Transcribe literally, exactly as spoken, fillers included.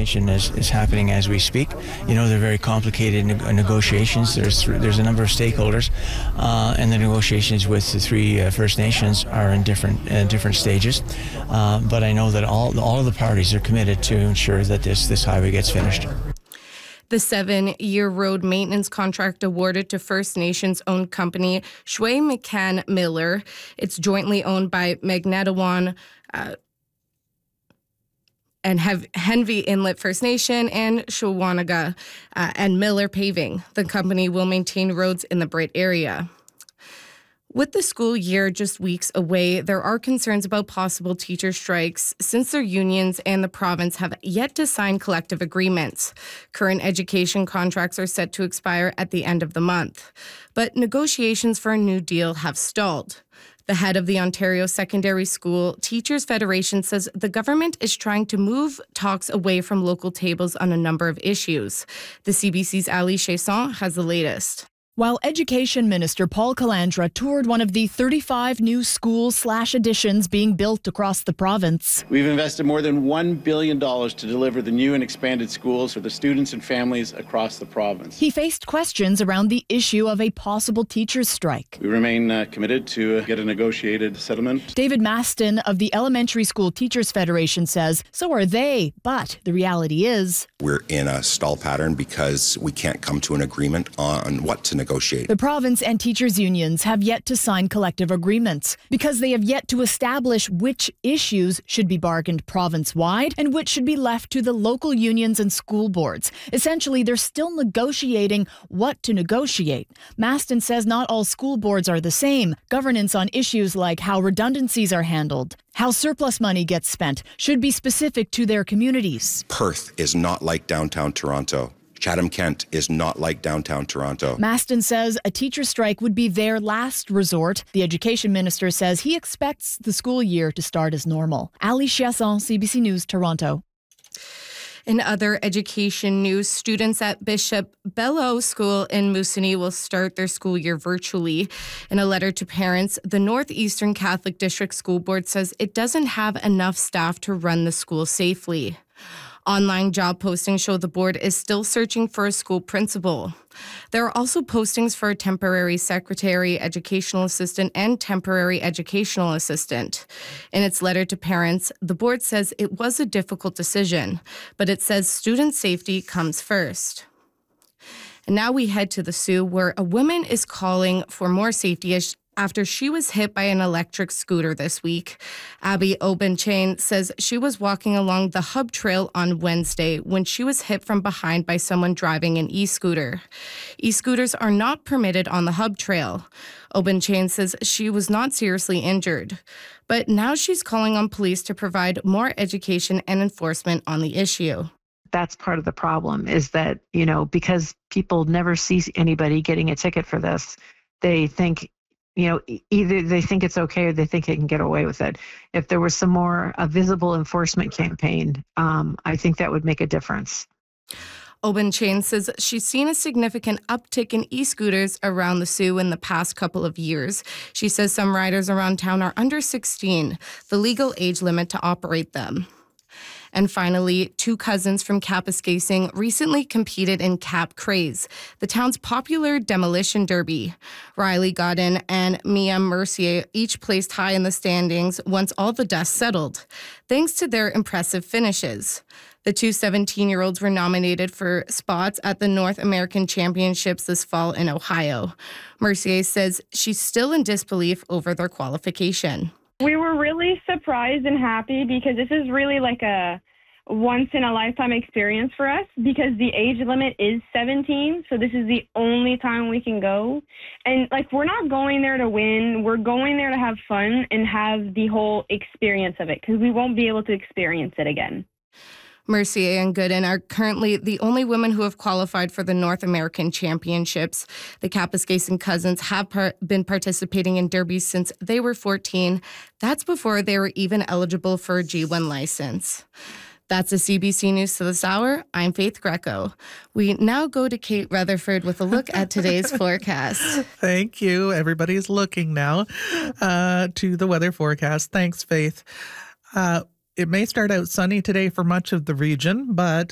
mentioned, is, is happening as we speak. You know, they're very complicated ne- negotiations. There's there's a number of stakeholders, uh, and the negotiations with the three uh, First Nations are in different uh, different stages. Uh, but I know that all all of the parties are committed to ensure that this this highway gets finished. The seven-year road maintenance contract awarded to First Nations-owned company Shwe McCann Miller. It's jointly owned by Magnetawan uh, and have Henvey Inlet First Nation and Shawanaga uh, and Miller Paving. The company will maintain roads in the Bright area. With the school year just weeks away, there are concerns about possible teacher strikes since their unions and the province have yet to sign collective agreements. Current education contracts are set to expire at the end of the month, but negotiations for a new deal have stalled. The head of the Ontario Secondary School Teachers Federation says the government is trying to move talks away from local tables on a number of issues. The C B C's Ali Chasson has the latest. While Education Minister Paul Calandra toured one of the thirty-five new schools slash additions being built across the province. We've invested more than one billion dollars to deliver the new and expanded schools for the students and families across the province. He faced questions around the issue of a possible teachers' strike. We remain uh, committed to uh, get a negotiated settlement. David Maston of the Elementary School Teachers Federation says so are they, but the reality is we're in a stall pattern because we can't come to an agreement on what to negotiate. Negotiate. The province and teachers' unions have yet to sign collective agreements because they have yet to establish which issues should be bargained province-wide and which should be left to the local unions and school boards. Essentially, they're still negotiating what to negotiate. Maston says not all school boards are the same. Governance on issues like how redundancies are handled, how surplus money gets spent, should be specific to their communities. Perth is not like downtown Toronto. Chatham-Kent is not like downtown Toronto. Maston says a teacher strike would be their last resort. The education minister says he expects the school year to start as normal. Ali Chasson, C B C News, Toronto. In other education news, students at Bishop Bello School in Moosonee will start their school year virtually. In a letter to parents, the Northeastern Catholic District School Board says it doesn't have enough staff to run the school safely. Online job postings show the board is still searching for a school principal. There are also postings for a temporary secretary, educational assistant, and temporary educational assistant. In its letter to parents, the board says it was a difficult decision, but it says student safety comes first. And now we head to the Soo, where a woman is calling for more safety as after she was hit by an electric scooter this week. Abby Obenchain says she was walking along the Hub Trail on Wednesday when she was hit from behind by someone driving an e-scooter. E-scooters are not permitted on the Hub Trail. Obenchain says she was not seriously injured, but now she's calling on police to provide more education and enforcement on the issue. That's part of the problem, is that, you know, because people never see anybody getting a ticket for this, they think, you know, either they think it's okay or they think they can get away with it. If there was some more a visible enforcement campaign, um, I think that would make a difference. Obenchain says she's seen a significant uptick in e-scooters around the Soo in the past couple of years. She says some riders around town are under sixteen, the legal age limit to operate them. And finally, two cousins from Kapuskasing recently competed in Cap Craze, the town's popular demolition derby. Riley Godin and Mia Mercier each placed high in the standings once all the dust settled, thanks to their impressive finishes. The two seventeen-year-olds were nominated for spots at the North American Championships this fall in Ohio. Mercier says she's still in disbelief over their qualification. We were really surprised and happy because this is really like a once-in-a-lifetime experience for us because the age limit is seventeen, so this is the only time we can go. And, like, we're not going there to win. We're going there to have fun and have the whole experience of it because we won't be able to experience it again. Mercier and Gooden are currently the only women who have qualified for the North American Championships. The Kapuskasing cousins have par- been participating in derbies since they were fourteen. That's before they were even eligible for a G one license. That's the C B C News to this hour. I'm Faith Greco. We now go to Kate Rutherford with a look at today's forecast. Thank you. Everybody's looking now uh, to the weather forecast. Thanks, Faith. Uh, It may start out sunny today for much of the region, but